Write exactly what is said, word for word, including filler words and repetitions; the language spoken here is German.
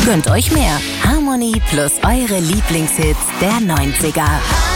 Gönnt euch mehr. Harmony plus eure Lieblingshits der neunziger.